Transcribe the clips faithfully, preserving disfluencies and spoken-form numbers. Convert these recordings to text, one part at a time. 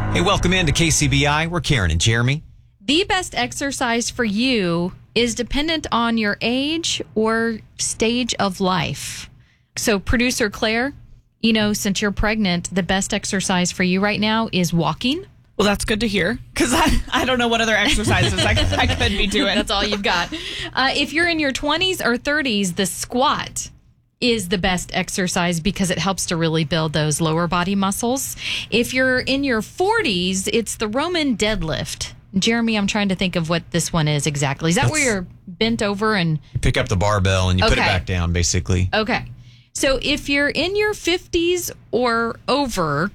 Hey, welcome into K C B I. We're Karen and Jeremy. The best exercise for you is dependent on your age or stage of life. So, producer Claire, you know, since you're pregnant, the best exercise for you right now is walking. Well, that's good to hear, because I, I don't know what other exercises I, I could be doing. That's all you've got. Uh, if you're in your twenties or thirties, the squat is the best exercise because it helps to really build those lower body muscles. If you're in your forties, it's the Roman deadlift. Jeremy, I'm trying to think of what this one is exactly. Is that That's, where you're bent over and... You pick up the barbell and you okay. put it back down, basically. Okay. So if you're in your fifties or over...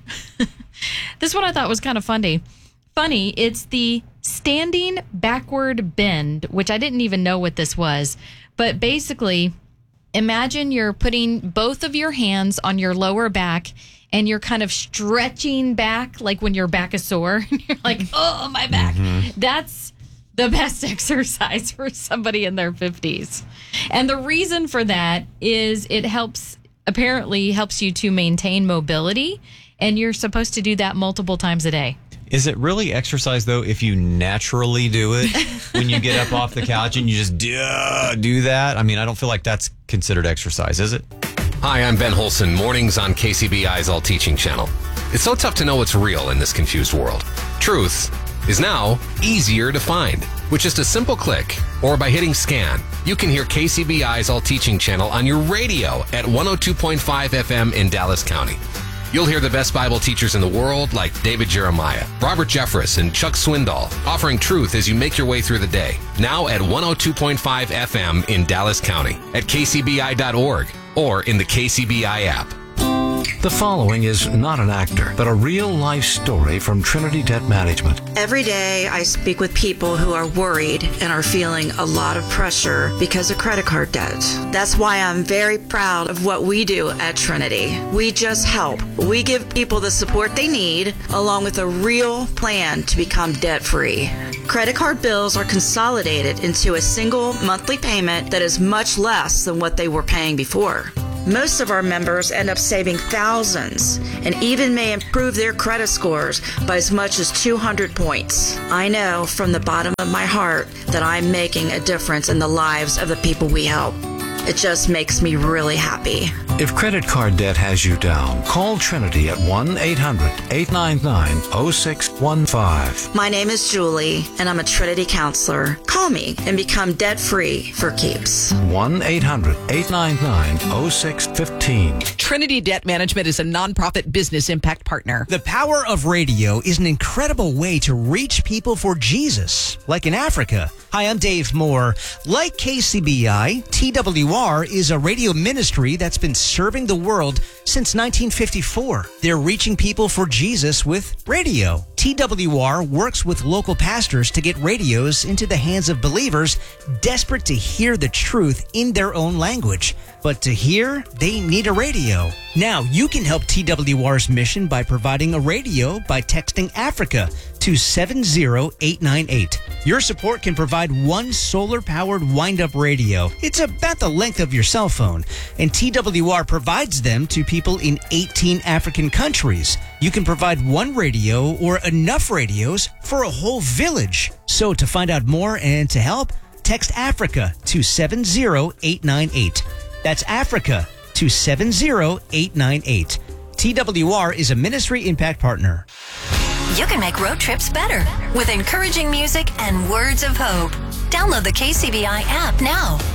This one I thought was kind of funny. Funny, it's the standing backward bend, which I didn't even know what this was. But basically, imagine you're putting both of your hands on your lower back and you're kind of stretching back like when your back is sore. And you're like, oh, my back. Mm-hmm. That's the best exercise for somebody in their fifties. And the reason for that is it helps, apparently helps you to maintain mobility. And you're supposed to do that multiple times a day. Is it really exercise, though, if you naturally do it when you get up off the couch and you just do, uh, do that? I mean, I don't feel like that's considered exercise, is it? Hi, I'm Ben Holson, mornings on K C B I's All Teaching channel. It's so tough to know what's real in this confused world. Truth is now easier to find. With just a simple click or by hitting scan, you can hear K C B I's All Teaching channel on your radio at one oh two point five F M in Dallas County. You'll hear the best Bible teachers in the world like David Jeremiah, Robert Jeffress, and Chuck Swindoll offering truth as you make your way through the day. Now at one oh two point five F M in Dallas County, at K C B I dot org, or in the K C B I app. The following is not an actor, but a real-life story from Trinity Debt Management. Every day I speak with people who are worried and are feeling a lot of pressure because of credit card debt. That's why I'm very proud of what we do at Trinity. We just help. We give people the support they need, along with a real plan to become debt-free. Credit card bills are consolidated into a single monthly payment that is much less than what they were paying before. Most of our members end up saving thousands and even may improve their credit scores by as much as two hundred points. I know from the bottom of my heart that I'm making a difference in the lives of the people we help. It just makes me really happy. If credit card debt has you down, call Trinity at one eight hundred eight nine nine oh six one five. My name is Julie, and I'm a Trinity counselor. Call me and become debt-free for keeps. one eight hundred eight nine nine oh six one five. Trinity Debt Management is a nonprofit business impact partner. The power of radio is an incredible way to reach people for Jesus, like in Africa. Hi, I'm Dave Moore. Like K C B I, T W R is a radio ministry that's been serving the world since nineteen fifty-four. They're reaching people for Jesus with radio. T W R works with local pastors to get radios into the hands of believers desperate to hear the truth in their own language. But to hear, they need a radio. Now, you can help T W R's mission by providing a radio by texting Africa to seven zero eight nine eight. Your support can provide one solar-powered wind-up radio. It's about the length of your cell phone, and T W R provides them to people in eighteen African countries. You can provide one radio or enough radios for a whole village. So to find out more and to help, text Africa to seven zero eight nine eight. That's Africa to seven zero eight nine eight. T W R is a ministry impact partner. You can make road trips better with encouraging music and words of hope. Download the K C B I app now.